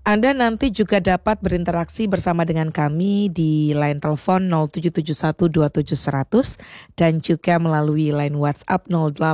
Anda nanti juga dapat berinteraksi bersama dengan kami di line telepon 07712700 dan juga melalui line WhatsApp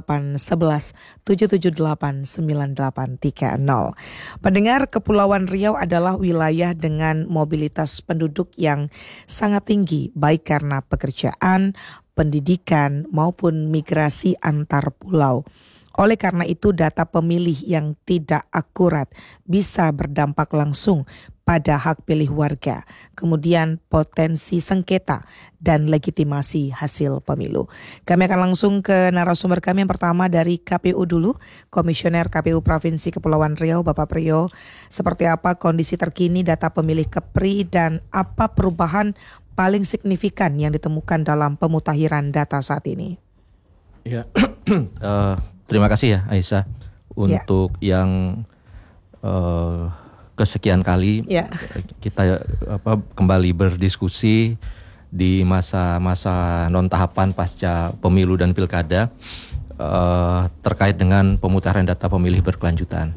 0811-778-9830. Pendengar, Kepulauan Riau adalah wilayah dengan mobilitas penduduk yang sangat tinggi, baik karena pekerjaan, pendidikan, maupun migrasi antar pulau. Oleh karena itu, data pemilih yang tidak akurat bisa berdampak langsung pada hak pilih warga, kemudian potensi sengketa dan legitimasi hasil pemilu. Kami akan langsung ke narasumber kami yang pertama dari KPU dulu, Komisioner KPU Provinsi Kepulauan Riau, Bapak Priyo. Seperti apa kondisi terkini data pemilih Kepri dan apa perubahan paling signifikan yang ditemukan dalam pemutakhiran data saat ini? Ya, terima kasih ya Aisyah untuk yang kesekian kali kita kembali berdiskusi di masa-masa non tahapan pasca pemilu dan pilkada terkait dengan pemutahiran data pemilih berkelanjutan.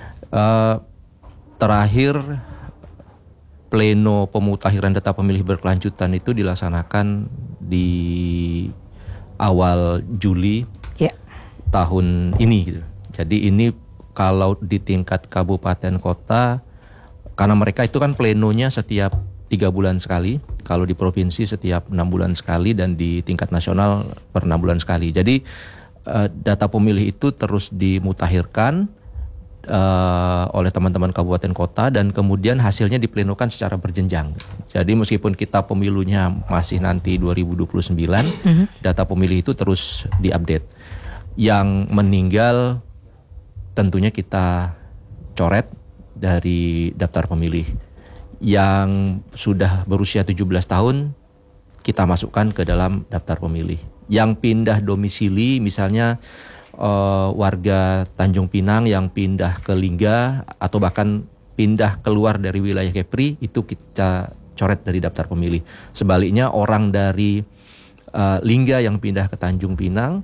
Terakhir pleno pemutakhiran data pemilih berkelanjutan itu dilaksanakan di awal Juli tahun ini gitu. Jadi ini kalau di tingkat kabupaten kota, karena mereka itu kan plenonya setiap 3 bulan sekali, kalau di provinsi setiap 6 bulan sekali, dan di tingkat nasional per 6 bulan sekali. Jadi data pemilih itu terus dimutakhirkan oleh teman-teman kabupaten kota dan kemudian hasilnya diplenokan secara berjenjang. Jadi meskipun kita pemilunya masih nanti 2029, data pemilih itu terus diupdate. Yang meninggal tentunya kita coret dari daftar pemilih. Yang sudah berusia 17 tahun kita masukkan ke dalam daftar pemilih. Yang pindah domisili misalnya warga Tanjung Pinang yang pindah ke Lingga atau bahkan pindah keluar dari wilayah Kepri itu kita coret dari daftar pemilih. Sebaliknya orang dari Lingga yang pindah ke Tanjung Pinang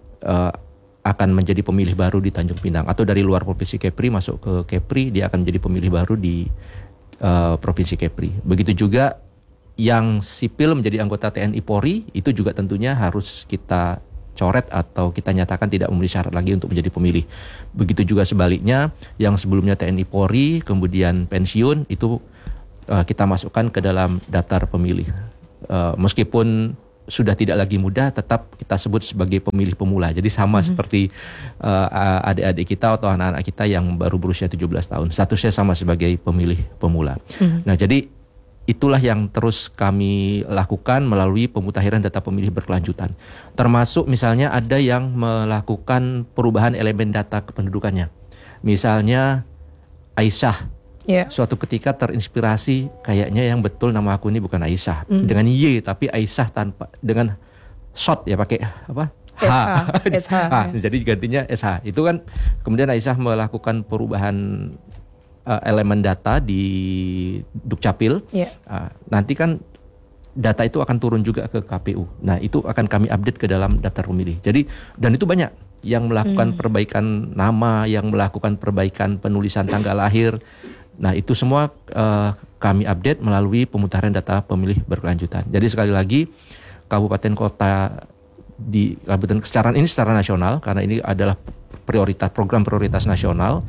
akan menjadi pemilih baru di Tanjung Pinang, atau dari luar provinsi Kepri masuk ke Kepri dia akan menjadi pemilih baru di provinsi Kepri. Begitu juga yang sipil menjadi anggota TNI Polri itu juga tentunya harus kita coret atau kita nyatakan tidak memenuhi syarat lagi untuk menjadi pemilih. Begitu juga sebaliknya yang sebelumnya TNI Polri kemudian pensiun itu kita masukkan ke dalam daftar pemilih. Meskipun sudah tidak lagi muda, tetap kita sebut sebagai pemilih pemula. Jadi sama seperti adik-adik kita atau anak-anak kita yang baru berusia 17 tahun. Statusnya sama sebagai pemilih pemula. Nah, jadi itulah yang terus kami lakukan melalui pemutakhiran data pemilih berkelanjutan. Termasuk misalnya ada yang melakukan perubahan elemen data kependudukannya. Misalnya Aisyah. Suatu ketika terinspirasi, kayaknya yang betul nama aku ini bukan Aisyah dengan Y tapi Aisyah tanpa dengan short ya, pakai apa? SH. Jadi gantinya SH. Itu kan kemudian Aisyah melakukan perubahan elemen data di Dukcapil. Nanti kan data itu akan turun juga ke KPU. Nah, itu akan kami update ke dalam daftar pemilih. Jadi dan itu banyak yang melakukan perbaikan nama, yang melakukan perbaikan penulisan tanggal lahir. Nah, itu semua kami update melalui pemutakhiran data pemilih berkelanjutan. Jadi sekali lagi kabupaten kota di kabupaten secara nasional, karena ini adalah program prioritas nasional.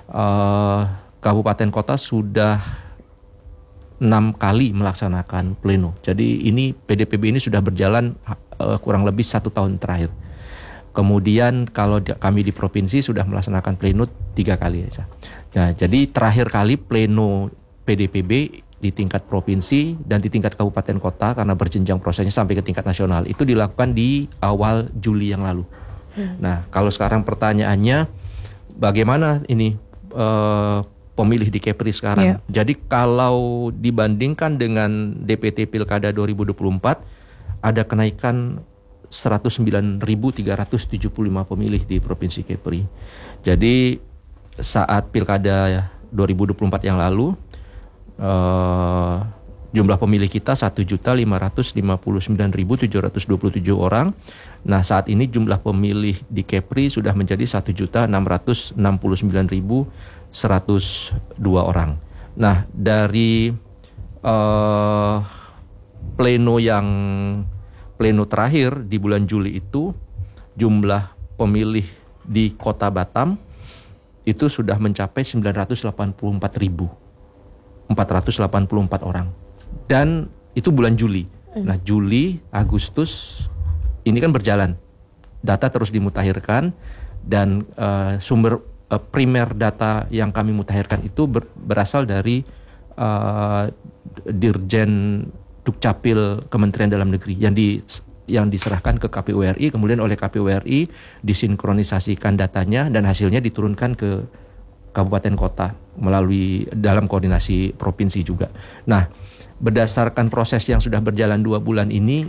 Kabupaten kota sudah 6 kali melaksanakan pleno. Jadi ini PDPB ini sudah berjalan kurang lebih 1 tahun terakhir. Kemudian kalau kami di provinsi sudah melaksanakan pleno 3 kali aja. Nah, jadi terakhir kali pleno PDPB di tingkat provinsi dan di tingkat kabupaten kota karena berjenjang prosesnya sampai ke tingkat nasional itu dilakukan di awal Juli yang lalu. Nah, kalau sekarang pertanyaannya bagaimana ini pemilih di Kepri sekarang? Jadi kalau dibandingkan dengan DPT Pilkada 2024 ada kenaikan 109.375 pemilih di Provinsi Kepri. Jadi saat Pilkada 2024 yang lalu jumlah pemilih kita 1.559.727 orang. Nah, saat ini jumlah pemilih di Kepri sudah menjadi 1.669.102 orang. Nah, dari pleno terakhir di bulan Juli itu jumlah pemilih di Kota Batam itu sudah mencapai 984.484 orang. Dan itu bulan Juli. Nah, Juli, Agustus ini kan berjalan. Data terus dimutakhirkan dan sumber primer data yang kami mutakhirkan itu berasal dari Dirjen Dukcapil Kementerian Dalam Negeri yang diserahkan ke KPU RI, kemudian oleh KPU RI disinkronisasikan datanya dan hasilnya diturunkan ke kabupaten kota melalui dalam koordinasi provinsi juga. Nah, berdasarkan proses yang sudah berjalan 2 bulan ini,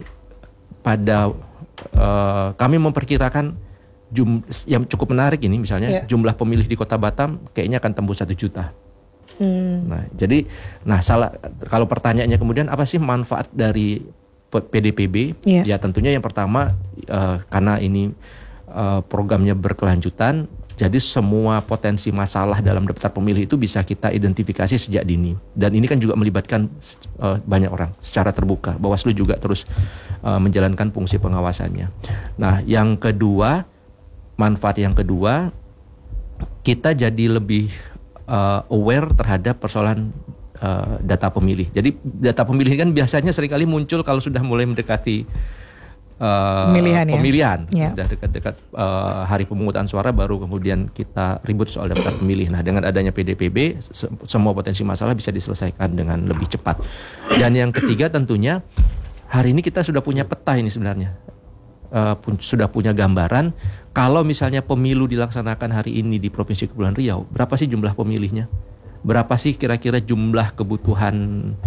kami memperkirakan yang cukup menarik ini misalnya jumlah pemilih di Kota Batam kayaknya akan tembus 1 juta. Nah, jadi kalau pertanyaannya kemudian apa sih manfaat dari PDPB? Ya tentunya yang pertama karena ini programnya berkelanjutan, jadi semua potensi masalah dalam daftar pemilih itu bisa kita identifikasi sejak dini. Dan ini kan juga melibatkan banyak orang secara terbuka. Bawaslu juga terus menjalankan fungsi pengawasannya. Nah, yang kedua, manfaat yang kedua, kita jadi lebih aware terhadap persoalan data pemilih. Jadi data pemilih kan biasanya seringkali muncul kalau sudah mulai mendekati pemilihan. Sudah dekat-dekat hari pemungutan suara baru kemudian kita ribut soal daftar pemilih. Nah, dengan adanya PDPB semua potensi masalah bisa diselesaikan dengan lebih cepat. Dan yang ketiga tentunya hari ini kita sudah punya peta ini sebenarnya. Sudah punya gambaran kalau misalnya pemilu dilaksanakan hari ini di Provinsi Kepulauan Riau, berapa sih jumlah pemilihnya? Berapa sih kira-kira jumlah kebutuhan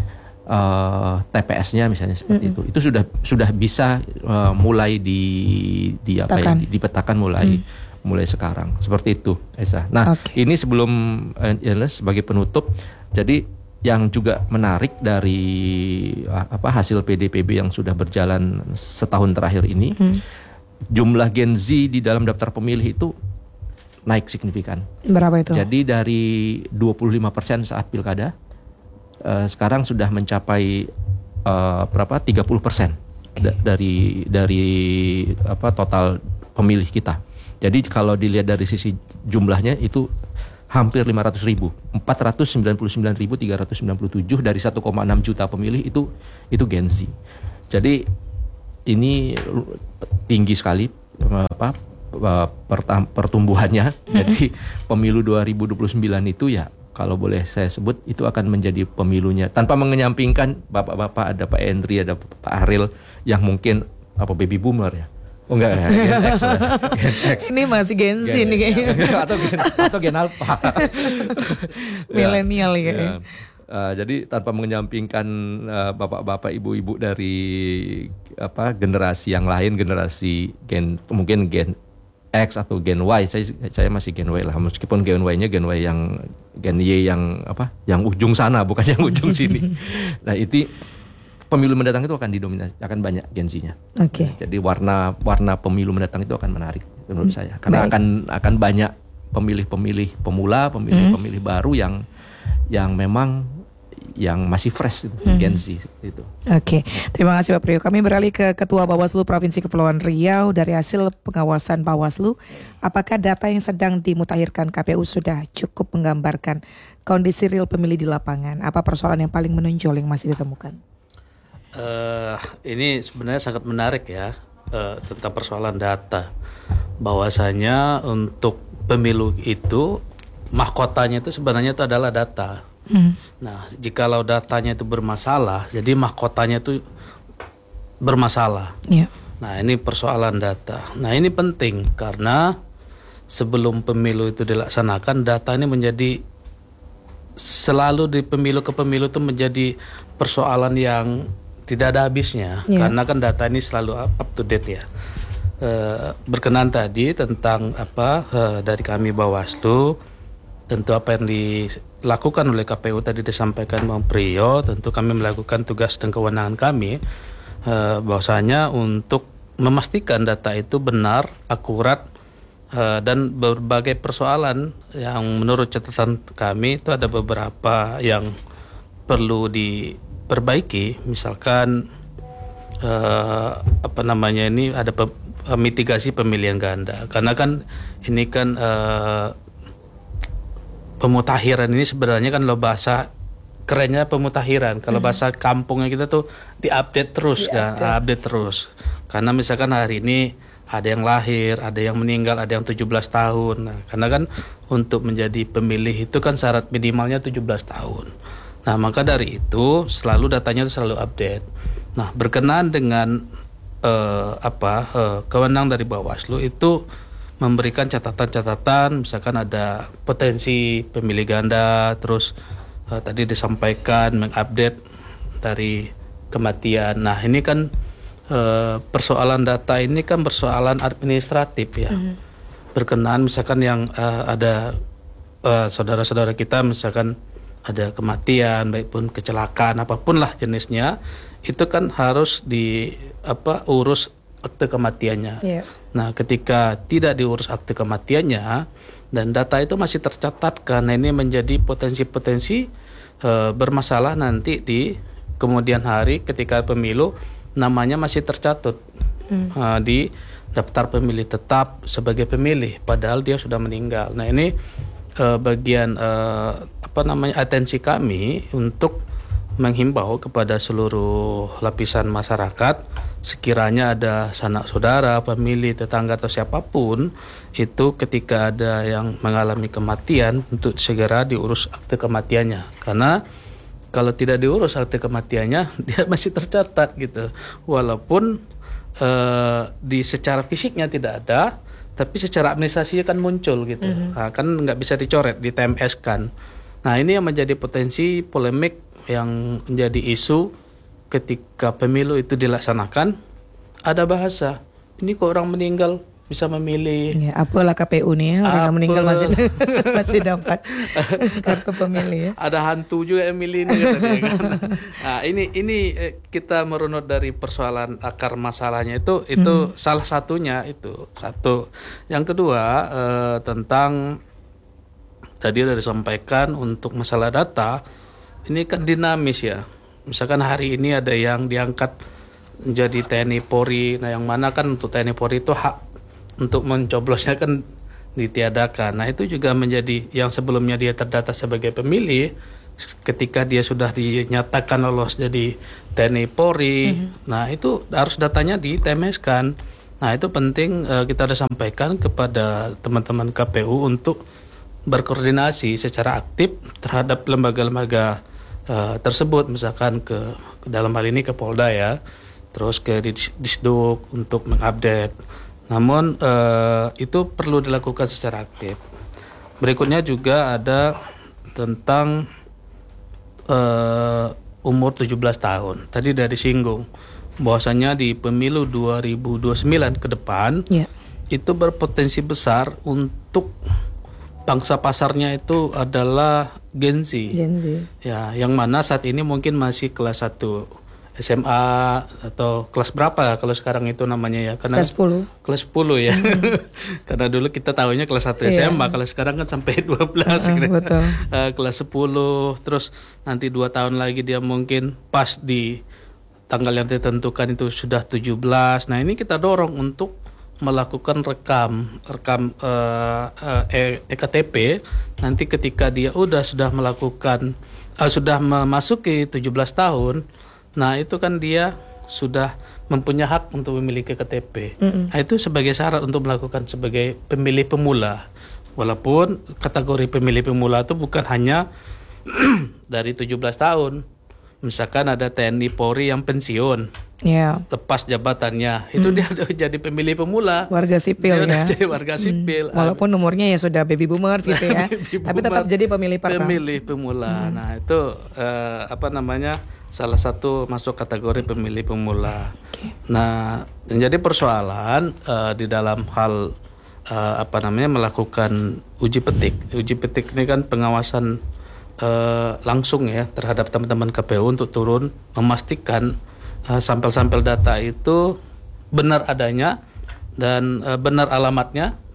TPS-nya misalnya seperti itu. Itu sudah bisa mulai dipetakan mulai sekarang. Seperti itu, Esa. Nah, ini sebelum sebagai penutup, jadi yang juga menarik dari hasil PDPB yang sudah berjalan setahun terakhir ini, jumlah Gen Z di dalam daftar pemilih itu naik signifikan. Berapa itu? Jadi dari 25% saat pilkada, sekarang sudah mencapai 30% dari total pemilih kita. Jadi kalau dilihat dari sisi jumlahnya itu hampir 500.000, 499.397 dari 1,6 juta pemilih itu Gen Z. Jadi ini tinggi sekali pertumbuhannya. Jadi pemilu 2029 itu ya kalau boleh saya sebut itu akan menjadi pemilunya tanpa mengenyampingkan bapak-bapak, ada Pak Endri, ada Pak Ariel yang mungkin baby boomer ya. Oh enggak ya, Gen X. Ini masih Gen Z nih kayaknya. atau Gen Alpha. Milenial ya. Jadi tanpa mengenyampingkan bapak-bapak, ibu-ibu dari generasi yang lain, generasi mungkin Gen X atau Gen Y, saya masih Gen Y lah, meskipun Gen Y-nya Gen Y yang Gen Y yang ujung sana bukan yang ujung sini. Nah, itu pemilu mendatang itu akan didominasi, akan banyak Gen Z-nya. Jadi warna pemilu mendatang itu akan menarik menurut saya, karena akan banyak pemilih-pemilih pemula, pemilih-pemilih baru yang memang yang masih fresh Gen Z itu. Terima kasih Pak Priyo. Kami beralih ke Ketua Bawaslu Provinsi Kepulauan Riau. Dari hasil pengawasan Bawaslu, apakah data yang sedang dimutakhirkan KPU sudah cukup menggambarkan kondisi real pemilih di lapangan? Apa persoalan yang paling menonjol yang masih ditemukan? Ini sebenarnya sangat menarik ya, tentang persoalan data. Bahwasanya untuk pemilu itu mahkotanya itu sebenarnya itu adalah data. Nah, jikalau datanya itu bermasalah, jadi mahkotanya itu bermasalah. Nah, ini persoalan data. Nah, ini penting karena sebelum pemilu itu dilaksanakan, data ini menjadi selalu di pemilu ke pemilu itu menjadi persoalan yang tidak ada habisnya, karena kan data ini selalu up to date ya. Berkenan tadi tentang dari kami Bawaslu, tentu apa yang dilakukan oleh KPU tadi disampaikan Bang Priyo, tentu kami melakukan tugas dan kewenangan kami, bahwasanya untuk memastikan data itu benar, akurat, Dan berbagai persoalan yang menurut catatan kami itu ada beberapa yang perlu diperbaiki. Misalkan ini ada mitigasi pemilihan ganda, karena kan ini kan pemutakhiran ini sebenarnya kan lo bahasa kerennya pemutakhiran. Kalau bahasa kampungnya kita tuh diupdate terus update terus. Karena misalkan hari ini ada yang lahir, ada yang meninggal, ada yang 17 tahun. Nah, karena kan untuk menjadi pemilih itu kan syarat minimalnya 17 tahun. Nah, maka dari itu selalu datanya itu selalu update. Nah, berkenaan dengan kewenangan dari Bawaslu itu memberikan catatan-catatan, misalkan ada potensi pemilih ganda, terus tadi disampaikan mengupdate dari kematian. Nah, ini kan persoalan data ini kan persoalan administratif ya. Berkenaan misalkan yang ada saudara-saudara kita misalkan ada kematian, baik pun kecelakaan apapun lah jenisnya, itu kan harus urus akte kematiannya. Nah, ketika tidak diurus akte kematiannya dan data itu masih tercatatkan, nah ini menjadi potensi-potensi bermasalah nanti di kemudian hari ketika pemilu namanya masih tercatat di daftar pemilih tetap sebagai pemilih padahal dia sudah meninggal. Nah, ini bagian atensi kami untuk menghimbau kepada seluruh lapisan masyarakat, sekiranya ada sanak saudara, pemilih, tetangga atau siapapun itu ketika ada yang mengalami kematian untuk segera diurus akte kematiannya, karena kalau tidak diurus akte kematiannya dia masih tercatat gitu, walaupun di secara fisiknya tidak ada, tapi secara administrasinya kan muncul gitu. Nah, kan nggak bisa dicoret, di TMS kan. Nah, ini yang menjadi potensi polemik yang menjadi isu ketika pemilu itu dilaksanakan. Ada bahasa, ini kok orang meninggal bisa memilih. Ya, apalah KPU nih ya, orang meninggal masih dapat kartu pemilih ya. Ada hantu juga yang milih ini katanya kan. Nah, ini kita merunut dari persoalan akar masalahnya itu salah satunya itu satu. Yang kedua tentang tadi sudah disampaikan untuk masalah data, ini kan dinamis ya. Misalkan hari ini ada yang diangkat menjadi TNI Polri, nah yang mana kan untuk TNI Polri itu hak untuk mencoblosnya kan ditiadakan. Nah, itu juga menjadi yang sebelumnya dia terdata sebagai pemilih, ketika dia sudah dinyatakan lolos jadi TNI Polri, nah itu harus datanya di TMS kan. Nah, itu penting kita harus sampaikan kepada teman-teman KPU untuk berkoordinasi secara aktif terhadap lembaga-lembaga tersebut, misalkan ke dalam hal ini ke Polda ya, terus ke Disduk untuk mengupdate. Namun itu perlu dilakukan secara aktif. Berikutnya juga ada tentang umur 17 tahun. Tadi dari singgung bahwasanya di pemilu 2029 ke depan itu berpotensi besar untuk pangsa pasarnya itu adalah Gen Z. Ya, yang mana saat ini mungkin masih kelas 1 SMA atau kelas berapa kalau sekarang itu namanya ya? Karena kelas 10. Kelas 10 ya. Karena dulu kita tahunya kelas 1 SMA, kalau sekarang kan sampai 12 gitu. Betul. Kelas 10, terus nanti 2 tahun lagi dia mungkin pas di tanggal yang ditentukan itu sudah 17. Nah, ini kita dorong untuk melakukan rekam EKTP nanti ketika dia sudah melakukan sudah memasuki 17 tahun. Nah, itu kan dia sudah mempunyai hak untuk memiliki KTP. Nah, itu sebagai syarat untuk melakukan sebagai pemilih pemula. Walaupun kategori pemilih pemula itu bukan hanya dari 17 tahun. Misalkan ada TNI Polri yang pensiun, lepas jabatannya, itu dia jadi pemilih pemula. Warga sipil dia ya. Jadi warga sipil. Walaupun umurnya ya sudah baby boomers gitu ya. Tapi tetap jadi pemilih pertama. Pemilih pemula. Nah, itu salah satu masuk kategori pemilih pemula. Nah, menjadi persoalan di dalam hal melakukan uji petik. Uji petik ini kan pengawasan langsung ya terhadap teman-teman KPU untuk turun memastikan sampel-sampel data itu benar adanya dan benar alamatnya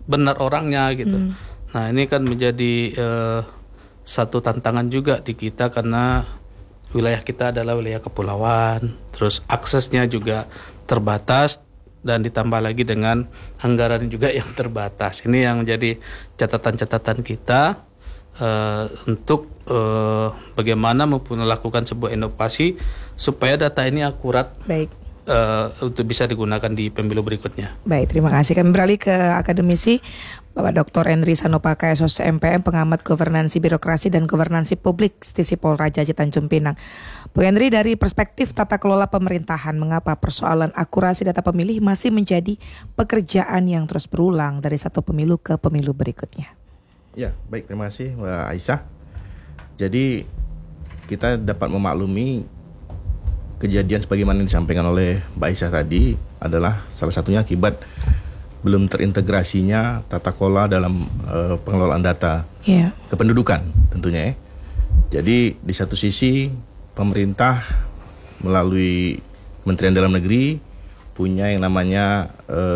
benar orangnya gitu. Nah ini kan menjadi satu tantangan juga di kita karena wilayah kita adalah wilayah kepulauan, terus aksesnya juga terbatas dan ditambah lagi dengan anggaran juga yang terbatas. Ini yang menjadi catatan-catatan kita untuk bagaimana melakukan sebuah inovasi supaya data ini akurat. Baik. Untuk bisa digunakan di pemilu berikutnya. Baik, terima kasih. Kami beralih ke akademisi Bapak Dr. Henry Sanopaka, SOS MPM, pengamat governansi birokrasi dan governansi publik Stisipol Raja Tanjung Pinang. Bu Henry, dari perspektif tata kelola pemerintahan, mengapa persoalan akurasi data pemilih masih menjadi pekerjaan yang terus berulang dari satu pemilu ke pemilu berikutnya? Ya, baik, terima kasih Mbak Aisyah. Jadi kita dapat memaklumi kejadian sebagaimana yang disampaikan oleh Mbak Aisyah tadi adalah salah satunya akibat belum terintegrasinya tata kelola dalam pengelolaan data kependudukan tentunya ya. Jadi di satu sisi pemerintah melalui Kementerian Dalam Negeri punya yang namanya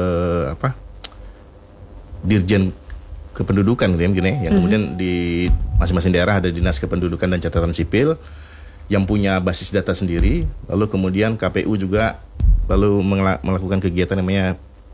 Dirjen Kependudukan gitu ya, yang kemudian di masing-masing daerah ada Dinas Kependudukan dan Catatan Sipil yang punya basis data sendiri, lalu kemudian KPU juga lalu melakukan kegiatan namanya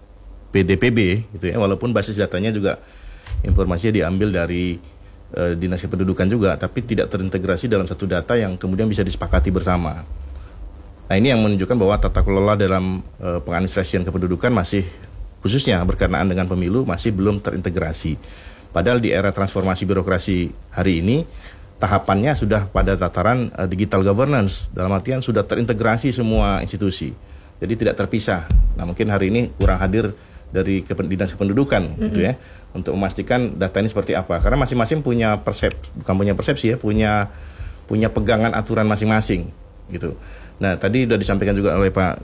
PDPB gitu ya, walaupun basis datanya juga informasinya diambil dari Dinas Kependudukan juga, tapi tidak terintegrasi dalam satu data yang kemudian bisa disepakati bersama. Nah ini yang menunjukkan bahwa tata kelola dalam pengadministrasian kependudukan masih khususnya berkenaan dengan pemilu masih belum terintegrasi. Padahal di era transformasi birokrasi hari ini tahapannya sudah pada tataran digital governance, dalam artian sudah terintegrasi semua institusi, jadi tidak terpisah. Nah mungkin hari ini kurang hadir dari Dinas Kependudukan gitu ya, untuk memastikan data ini seperti apa, karena masing-masing punya persepsi ya, punya pegangan aturan masing-masing gitu. Nah tadi sudah disampaikan juga oleh Pak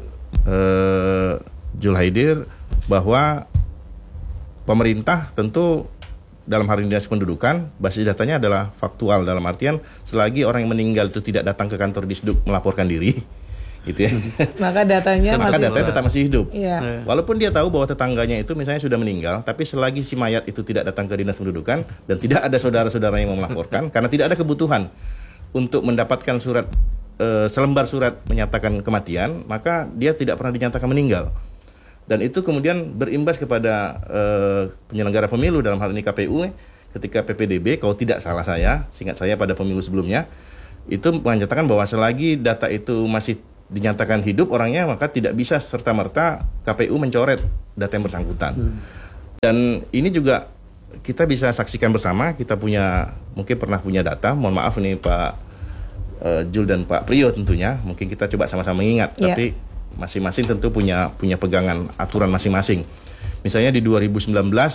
Julhaidir bahwa pemerintah tentu dalam hal ini Dinas Kependudukan, basis datanya adalah faktual, dalam artian selagi orang yang meninggal itu tidak datang ke kantor Disduk melaporkan diri, gitu ya. Maka datanya tetap masih hidup. Iya. Walaupun dia tahu bahwa tetangganya itu misalnya sudah meninggal, tapi selagi si mayat itu tidak datang ke Dinas Kependudukan dan tidak ada saudara-saudara yang mau melaporkan, karena tidak ada kebutuhan untuk mendapatkan selembar surat menyatakan kematian, maka dia tidak pernah dinyatakan meninggal. Dan itu kemudian berimbas kepada penyelenggara pemilu, dalam hal ini KPU, ketika PPDB, kalau tidak salah seingat saya pada pemilu sebelumnya, itu menyatakan bahwa selagi data itu masih dinyatakan hidup orangnya, maka tidak bisa serta-merta KPU mencoret data yang bersangkutan. Dan ini juga kita bisa saksikan bersama, kita mungkin pernah punya data, mohon maaf ini Pak Jul dan Pak Priyo tentunya, mungkin kita coba sama-sama mengingat, tapi masing-masing tentu punya pegangan aturan masing-masing. Misalnya di 2019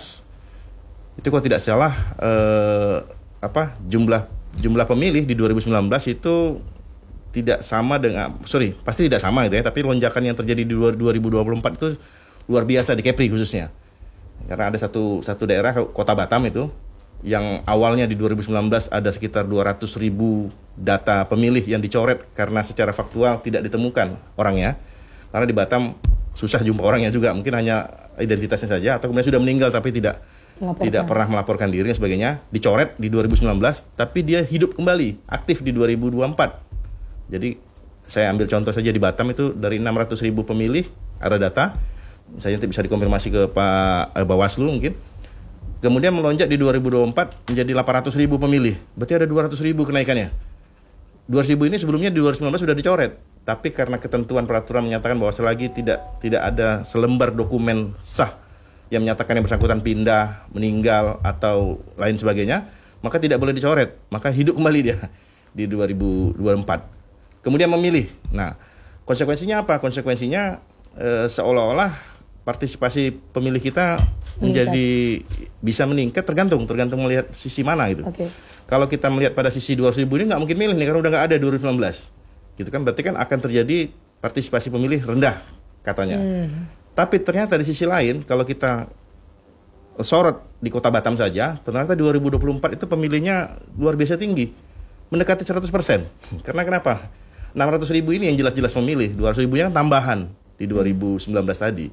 itu kalau tidak salah jumlah pemilih di 2019 itu tidak sama dengan pasti tidak sama gitu ya, tapi lonjakan yang terjadi di 2024 itu luar biasa di Kepri khususnya. Karena ada satu daerah Kota Batam itu yang awalnya di 2019 ada sekitar 200.000 data pemilih yang dicoret karena secara faktual tidak ditemukan orangnya. Karena di Batam susah jumpa orangnya juga, mungkin hanya identitasnya saja atau kemudian sudah meninggal tapi tidak pernah melaporkan diri dan sebagainya, dicoret di 2019 tapi dia hidup kembali, aktif di 2024. Jadi saya ambil contoh saja di Batam itu dari 600.000 pemilih ada data, saya nanti bisa dikonfirmasi ke Pak Bawaslu mungkin. Kemudian melonjak di 2024 menjadi 800.000 pemilih, berarti ada 200.000 kenaikannya. 200.000 ini sebelumnya di 2019 sudah dicoret, tapi karena ketentuan peraturan menyatakan bahwa selagi tidak ada selembar dokumen sah yang menyatakan yang bersangkutan pindah, meninggal atau lain sebagainya, maka tidak boleh dicoret, maka hidup kembali dia di 2024. Kemudian memilih. Nah, konsekuensinya apa? Konsekuensinya seolah-olah partisipasi pemilih kita menjadi bisa meningkat, tergantung melihat sisi mana gitu. Kalau kita melihat pada sisi 200.000 ini nggak mungkin milih nih karena udah nggak ada 2019, gitu kan? Berarti kan akan terjadi partisipasi pemilih rendah katanya. Tapi ternyata di sisi lain kalau kita sorot di Kota Batam saja, ternyata 2024 itu pemilihnya luar biasa tinggi, mendekati 100%. Karena kenapa? 600.000 ini yang jelas-jelas memilih, 200.000 yang tambahan di 2019 tadi.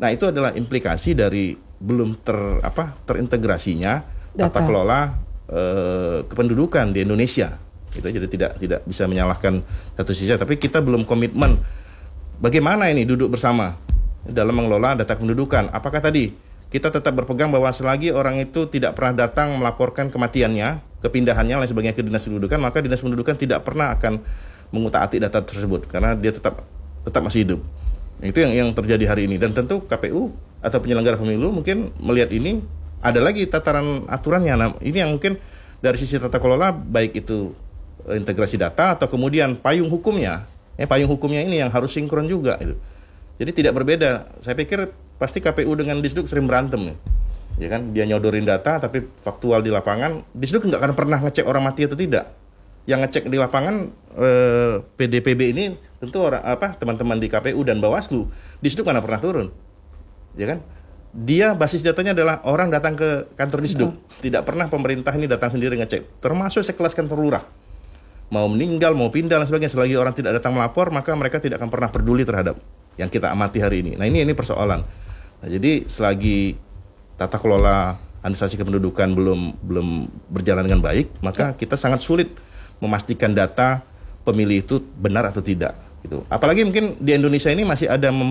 Nah, itu adalah implikasi dari belum terintegrasinya tata kelola kependudukan di Indonesia. Gitu. Jadi tidak bisa menyalahkan satu sisi, tapi kita belum komitmen bagaimana ini duduk bersama dalam mengelola data kependudukan. Apakah tadi kita tetap berpegang bahwa selagi orang itu tidak pernah datang melaporkan kematiannya, kepindahannya, lain sebagainya ke dinas kependudukan, maka dinas kependudukan tidak pernah akan mengutak-atik data tersebut karena dia tetap masih hidup. Itu yang terjadi hari ini, dan tentu KPU atau penyelenggara pemilu mungkin melihat ini ada lagi tataran aturannya. Nah, ini yang mungkin dari sisi tata kelola, baik itu integrasi data atau kemudian payung hukumnya. Payung hukumnya ini yang harus sinkron juga itu. Jadi tidak berbeda. Saya pikir pasti KPU dengan Disduk sering berantem nih. Ya kan, dia nyodorin data tapi faktual di lapangan Disduk nggak akan pernah ngecek orang mati atau tidak. Yang ngecek di lapangan PDPB ini tentu teman-teman di KPU dan Bawaslu. Disduk mana pernah turun. Ya kan? Dia basis datanya adalah orang datang ke kantor Disduk. Tidak pernah pemerintah ini datang sendiri ngecek. Termasuk sekelas kantor lurah. Mau meninggal, mau pindah dan sebagainya, selagi orang tidak datang melapor, maka mereka tidak akan pernah peduli terhadap yang kita amati hari ini. Nah, ini persoalan. Nah, jadi selagi tata kelola administrasi kependudukan belum berjalan dengan baik, maka kita sangat sulit memastikan data pemilih itu benar atau tidak. Gitu. Apalagi mungkin di Indonesia ini masih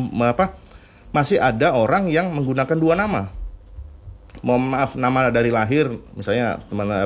ada orang yang menggunakan dua nama. Mohon maaf, nama dari lahir, misalnya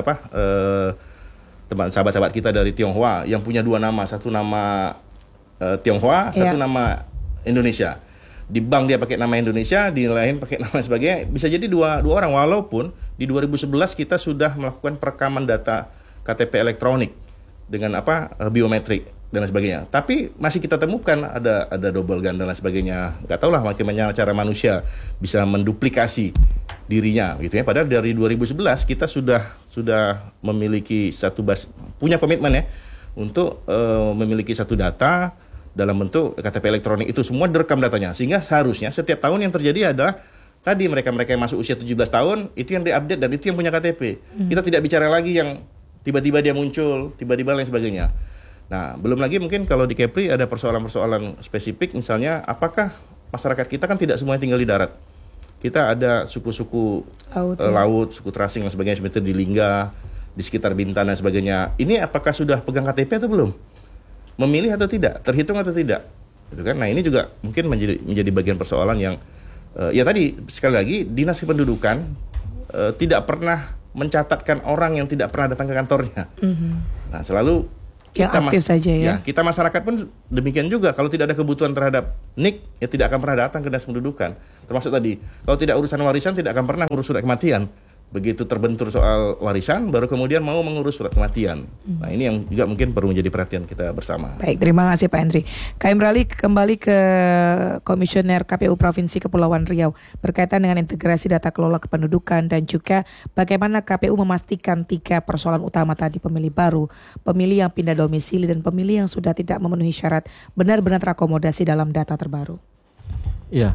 teman sahabat-sahabat kita dari Tionghoa yang punya dua nama, satu nama Tionghoa, satu nama Indonesia. Di bank dia pakai nama Indonesia, di lain pakai nama sebagainya. Bisa jadi dua orang, walaupun di 2011 kita sudah melakukan perekaman data KTP elektronik dengan biometrik dan lain sebagainya. Tapi masih kita temukan ada double gun dan lain sebagainya. Nggak tahu lah bagaimana cara manusia bisa menduplikasi dirinya gitu ya. Padahal dari 2011 kita sudah memiliki punya komitmen ya untuk memiliki satu data dalam bentuk KTP elektronik. Itu semua direkam datanya, sehingga seharusnya setiap tahun yang terjadi adalah tadi mereka yang masuk usia 17 tahun itu yang diupdate dan itu yang punya KTP. Kita tidak bicara lagi yang tiba-tiba dia muncul, tiba-tiba lain sebagainya. Nah, belum lagi mungkin kalau di Kepri ada persoalan-persoalan spesifik, misalnya apakah masyarakat kita kan tidak semuanya tinggal di darat. Kita ada suku-suku laut, suku terasing dan sebagainya, seperti di Lingga, di sekitar Bintan dan sebagainya. Ini apakah sudah pegang KTP atau belum? Memilih atau tidak? Terhitung atau tidak? Gitu kan? Nah, ini juga mungkin menjadi bagian persoalan yang ya tadi sekali lagi dinas kependudukan tidak pernah mencatatkan orang yang tidak pernah datang ke kantornya. Nah, selalu yang aktif saja ya. Kita masyarakat pun demikian juga. Kalau tidak ada kebutuhan terhadap NIK, ya tidak akan pernah datang ke dinas kependudukan. Termasuk tadi, kalau tidak urusan warisan tidak akan pernah ngurus surat kematian. Begitu terbentur soal warisan, baru kemudian mau mengurus surat kematian. Nah, ini yang juga mungkin perlu menjadi perhatian kita bersama. Baik, terima kasih Pak Henry. Kami beralih kembali ke Komisioner KPU Provinsi Kepulauan Riau berkaitan dengan integrasi data kelola kependudukan dan juga bagaimana KPU memastikan 3 persoalan utama tadi: pemilih baru, pemilih yang pindah domisili, dan pemilih yang sudah tidak memenuhi syarat benar-benar terakomodasi dalam data terbaru. Iya,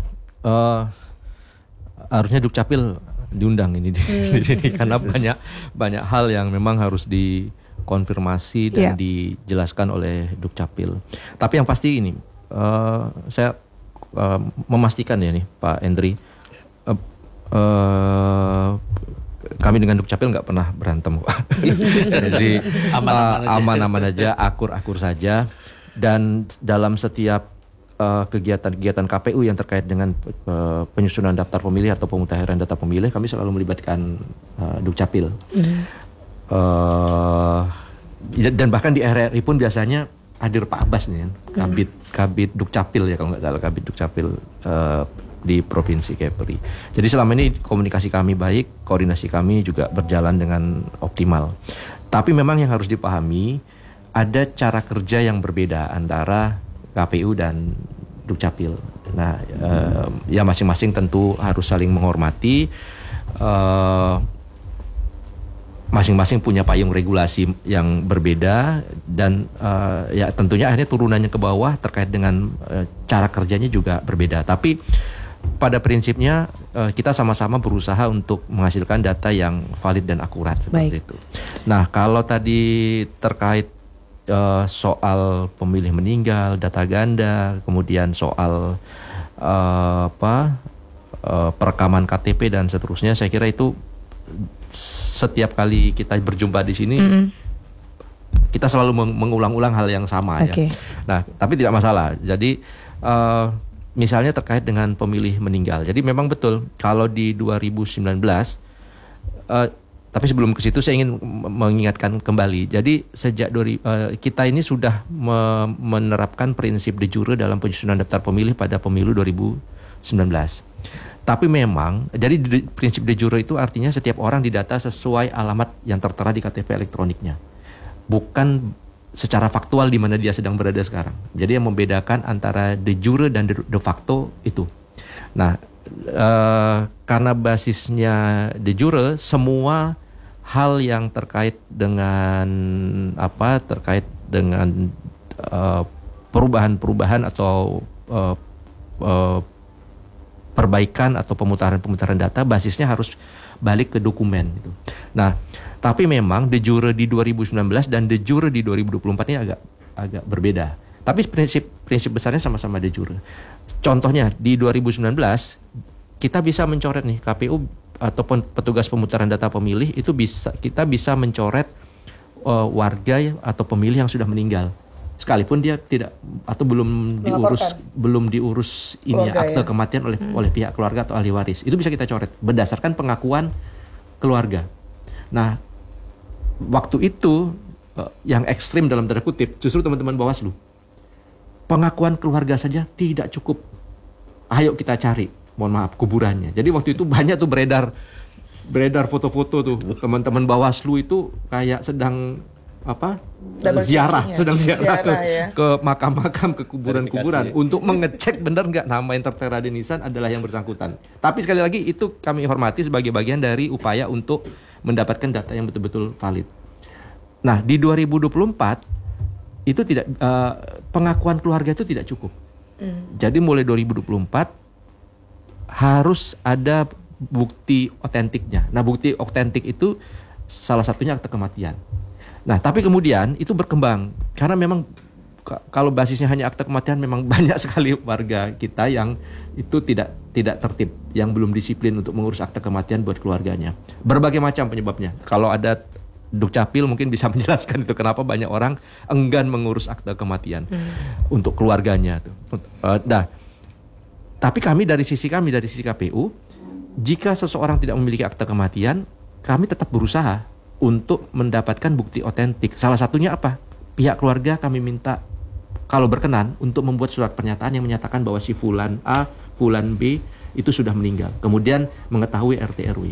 harusnya Dukcapil diundang ini di sini karena banyak hal yang memang harus dikonfirmasi dan dijelaskan oleh Dukcapil. Tapi yang pasti ini saya memastikan ya nih Pak Henry, kami dengan Dukcapil nggak pernah berantem kok. Jadi aman-aman aja, akur-akur saja, dan dalam setiap kegiatan-kegiatan KPU yang terkait dengan penyusunan daftar pemilih atau pemutahiran data pemilih, kami selalu melibatkan Dukcapil. Dan bahkan di RRI pun biasanya hadir Pak Abbas nih, Kabid Dukcapil ya kalau nggak salah, Kabid Dukcapil di Provinsi Kepri. Jadi selama ini komunikasi kami baik, koordinasi kami juga berjalan dengan optimal. Tapi memang yang harus dipahami, ada cara kerja yang berbeda antara KPU dan Dukcapil. Nah, ya masing-masing tentu harus saling menghormati. Masing-masing punya payung regulasi yang berbeda dan ya tentunya akhirnya turunannya ke bawah terkait dengan cara kerjanya juga berbeda. Tapi pada prinsipnya kita sama-sama berusaha untuk menghasilkan data yang valid dan akurat seperti itu. Nah, kalau tadi terkait soal pemilih meninggal, data ganda, kemudian soal perekaman KTP dan seterusnya. Saya kira itu setiap kali kita berjumpa di sini kita selalu mengulang-ulang hal yang sama ya. Nah, tapi tidak masalah. Jadi misalnya terkait dengan pemilih meninggal. Jadi memang betul kalau di 2019 tapi sebelum ke situ saya ingin mengingatkan kembali. Jadi sejak kita ini sudah menerapkan prinsip de jure dalam penyusunan daftar pemilih pada pemilu 2019. Tapi memang, jadi prinsip de jure itu artinya setiap orang didata sesuai alamat yang tertera di KTP elektroniknya. Bukan secara faktual di mana dia sedang berada sekarang. Jadi yang membedakan antara de jure dan de facto itu. Nah, karena basisnya de jure, semua hal yang terkait dengan perubahan-perubahan atau perbaikan atau pemutaran data basisnya harus balik ke dokumen gitu. Nah, tapi memang de jure di 2019 dan de jure di 2024 ini agak berbeda. Tapi prinsip besarnya sama-sama de jure. Contohnya di 2019 kita bisa mencoret nih KPU ataupun petugas pemutaran data pemilih itu kita bisa mencoret warga atau pemilih yang sudah meninggal. Sekalipun dia tidak atau belum diurus ini akte kematian oleh pihak keluarga atau ahli waris. Itu bisa kita coret berdasarkan pengakuan keluarga. Nah, waktu itu yang ekstrim dalam tanda kutip justru teman-teman Bawaslu. Pengakuan keluarga saja tidak cukup. Ayo kita cari, mohon maaf, kuburannya. Jadi waktu itu banyak tuh beredar foto-foto tuh teman-teman Bawaslu itu kayak sedang ziarah ke makam-makam, ke kuburan-kuburan untuk mengecek benar nggak nama yang tertera di nisan adalah yang bersangkutan. Tapi sekali lagi itu kami hormati sebagai bagian dari upaya untuk mendapatkan data yang betul-betul valid. Nah, di 2024 itu tidak pengakuan keluarga itu tidak cukup. Jadi mulai 2024 harus ada bukti otentiknya. Nah, bukti otentik itu salah satunya akte kematian. Nah, tapi kemudian itu berkembang karena memang kalau basisnya hanya akte kematian memang banyak sekali warga kita yang itu tidak tertib, yang belum disiplin untuk mengurus akte kematian buat keluarganya. Berbagai macam penyebabnya. Kalau ada Dukcapil mungkin bisa menjelaskan itu kenapa banyak orang enggan mengurus akte kematian untuk keluarganya tuh. Nah, tapi dari sisi KPU, jika seseorang tidak memiliki akte kematian, kami tetap berusaha untuk mendapatkan bukti otentik. Salah satunya apa? Pihak keluarga kami minta kalau berkenan untuk membuat surat pernyataan yang menyatakan bahwa si fulan A, fulan B itu sudah meninggal. Kemudian mengetahui RT RW.